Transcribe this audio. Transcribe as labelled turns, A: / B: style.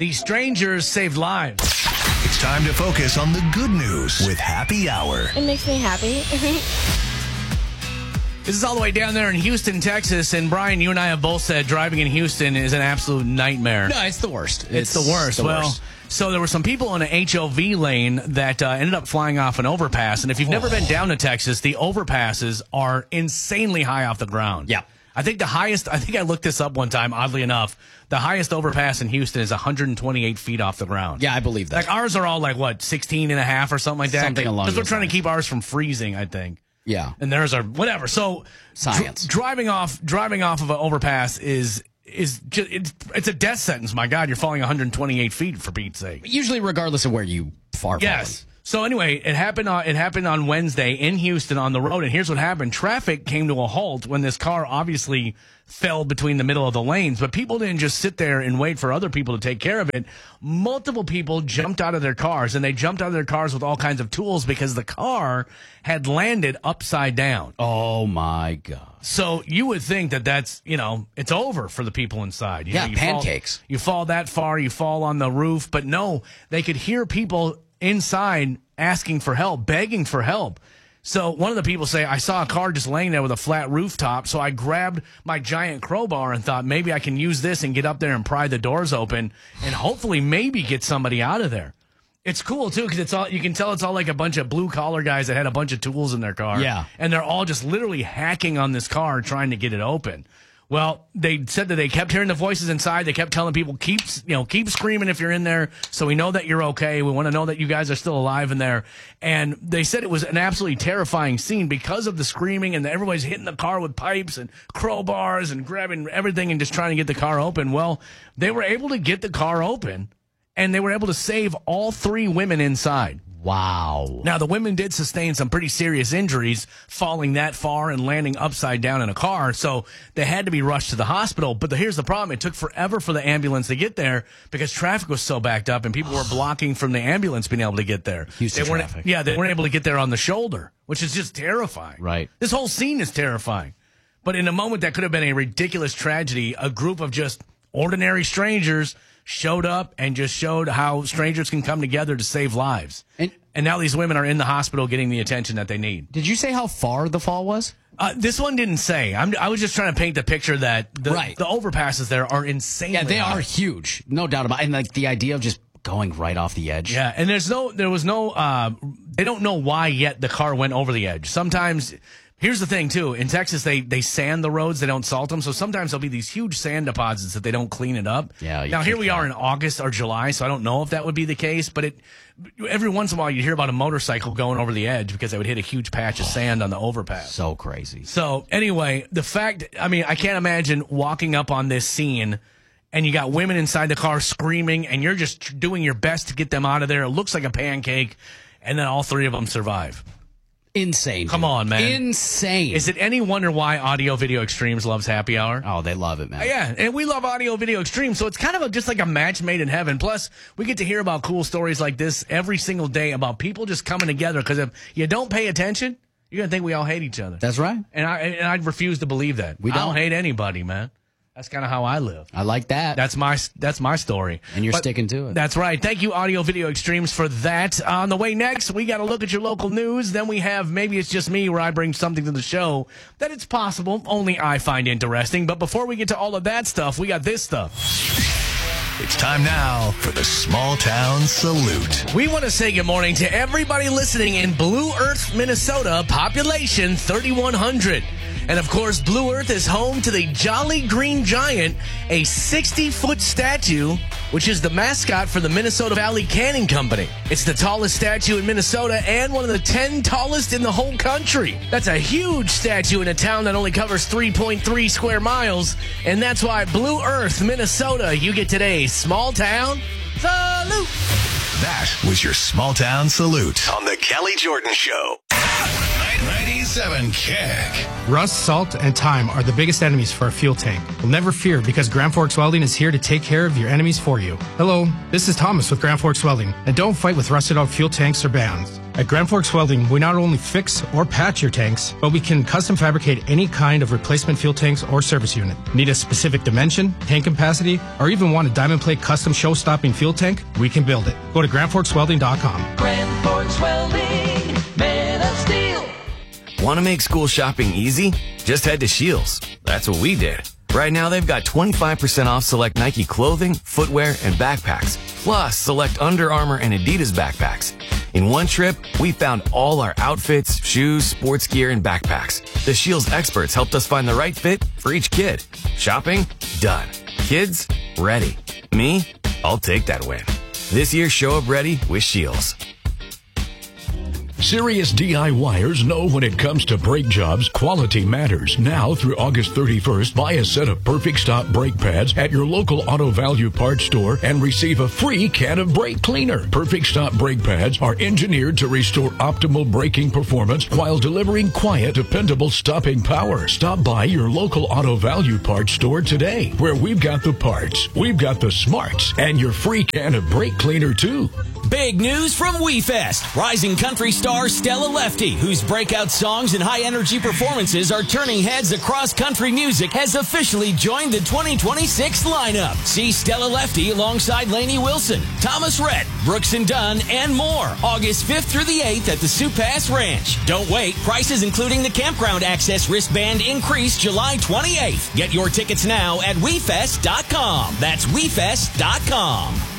A: These strangers saved lives.
B: It's time to focus on the good news with Happy Hour.
C: It makes me happy.
A: This is all the way down there in Houston, Texas. And Brian, you and I have both said driving in Houston is an absolute nightmare.
D: No, it's the worst.
A: It's the worst. So there were some people on an HOV lane that ended up flying off an overpass. And if you've never been down to Texas, the overpasses are insanely high off the ground.
D: Yeah.
A: I think I looked this up one time, oddly enough. The highest overpass in Houston is 128 feet off the ground.
D: Yeah, I believe that.
A: Like ours are all like, what, 16 and a half or something like that?
D: Something along those
A: Because we're trying
D: lines.
A: to keep ours from freezing, I think.
D: Yeah.
A: And theirs are whatever. So
D: Science.
A: Driving off of an overpass is just it's a death sentence. My God, you're falling 128 feet for Pete's sake.
D: Usually, regardless of where you far from.
A: Yes. So anyway, it happened on Wednesday in Houston on the road, and here's what happened. Traffic came to a halt when this car obviously fell between the middle of the lanes, but people didn't just sit there and wait for other people to take care of it. Multiple people jumped out of their cars, and they jumped out of their cars with all kinds of tools because the car had landed upside down.
D: Oh, my God.
A: So you would think that that's, it's over for the people inside. You
D: pancakes.
A: You fall that far, you fall on the roof, but no, they could hear people inside asking for help, begging for help. So one of the people say, I saw a car just laying there with a flat rooftop, so I grabbed my giant crowbar and thought maybe I can use this and get up there and pry the doors open and hopefully maybe get somebody out of there. It's cool, too, because you can tell it's all like a bunch of blue-collar guys that had a bunch of tools in their car.
D: Yeah.
A: And they're all just literally hacking on this car trying to get it open. Well, they said that they kept hearing the voices inside. They kept telling people, keep screaming if you're in there so we know that you're okay. We want to know that you guys are still alive in there. And they said it was an absolutely terrifying scene because of the screaming and everybody's hitting the car with pipes and crowbars and grabbing everything and just trying to get the car open. Well, they were able to get the car open, and they were able to save all 3 women inside.
D: Wow.
A: Now, the women did sustain some pretty serious injuries falling that far and landing upside down in a car, so they had to be rushed to the hospital. But here's the problem. It took forever for the ambulance to get there because traffic was so backed up and people were blocking from the ambulance being able to get there.
D: Houston traffic.
A: Yeah, they weren't able to get there on the shoulder, which is just terrifying.
D: Right.
A: This whole scene is terrifying. But in a moment that could have been a ridiculous tragedy, a group of just ordinary strangers showed up and just showed how strangers can come together to save lives. And now these women are in the hospital getting the attention that they need.
D: Did you say how far the fall was?
A: This one didn't say. I was just trying to paint the picture that the overpasses there are insanely
D: Yeah, they
A: high.
D: are huge. No doubt about it. And like the idea of just going right off the edge.
A: Yeah, and there was no, they don't know why yet the car went over the edge. Sometimes, here's the thing, too. In Texas, they sand the roads. They don't salt them. So sometimes there'll be these huge sand deposits that they don't clean it up.
D: Yeah.
A: Now, here we are in August or July, so I don't know if that would be the case. But every once in a while, you hear about a motorcycle going over the edge because they would hit a huge patch of sand on the overpass.
D: So crazy.
A: So anyway, I can't imagine walking up on this scene and you got women inside the car screaming and you're just doing your best to get them out of there. It looks like a pancake. And then all 3 of them survive.
D: Insane.
A: Come on, man.
D: Insane.
A: Is it any wonder why Audio Video Extremes loves Happy Hour?
D: Oh, they love it, man.
A: Yeah, and we love Audio Video Extremes, so it's kind of just like a match made in heaven. Plus, we get to hear about cool stories like this every single day about people just coming together, because if you don't pay attention, you're going to think we all hate each other.
D: That's right.
A: And I refuse to believe that.
D: We don't
A: hate anybody, man. That's kind of how I live.
D: I like that.
A: That's my story.
D: And you're sticking to it.
A: That's right. Thank you, Audio Video Extremes, for that. On the way next, we got to look at your local news. Then we have Maybe It's Just Me, where I bring something to the show that it's possible only I find interesting. But before we get to all of that stuff, we got this stuff.
B: It's time now for the Small Town Salute.
A: We want to say good morning to everybody listening in Blue Earth, Minnesota, population 3,100. And, of course, Blue Earth is home to the Jolly Green Giant, a 60-foot statue, which is the mascot for the Minnesota Valley Canning Company. It's the tallest statue in Minnesota and one of the 10 tallest in the whole country. That's a huge statue in a town that only covers 3.3 square miles. And that's why Blue Earth, Minnesota, you get today's Small Town Salute.
B: That was your Small Town Salute on the Kelly Jordan Show. 97 Kick.
E: Rust, salt, and time are the biggest enemies for a fuel tank. Well, never fear, because Grand Forks Welding is here to take care of your enemies for you. Hello, this is Thomas with Grand Forks Welding, and don't fight with rusted out fuel tanks or bands. At Grand Forks Welding, we not only fix or patch your tanks, but we can custom fabricate any kind of replacement fuel tanks or service unit. Need a specific dimension, tank capacity, or even want a diamond plate custom show-stopping fuel tank? We can build it. Go to GrandForksWelding.com.
C: Grand Forks Welding, made of steel.
F: Want to make school shopping easy? Just head to Shields. That's what we did. Right now, they've got 25% off select Nike clothing, footwear, and backpacks, plus select Under Armour and Adidas backpacks. In one trip, we found all our outfits, shoes, sports gear, and backpacks. The Shields experts helped us find the right fit for each kid. Shopping? Done. Kids? Ready. Me? I'll take that win. This year, show up ready with Shields.
G: Serious DIYers know when it comes to brake jobs, quality matters. Now through August 31st, buy a set of Perfect Stop brake pads at your local Auto Value parts store and receive a free can of brake cleaner. Perfect Stop brake pads are engineered to restore optimal braking performance while delivering quiet, dependable stopping power. Stop by your local Auto Value parts store today, where we've got the parts, we've got the smarts, and your free can of brake cleaner too.
H: Big news from WeFest. Rising country star Stella Lefty, whose breakout songs and high-energy performances are turning heads across country music, has officially joined the 2026 lineup. See Stella Lefty alongside Lainey Wilson, Thomas Rhett, Brooks and Dunn, and more. August 5th through the 8th at the Sioux Pass Ranch. Don't wait. Prices including the campground access wristband increase July 28th. Get your tickets now at WeFest.com. That's WeFest.com.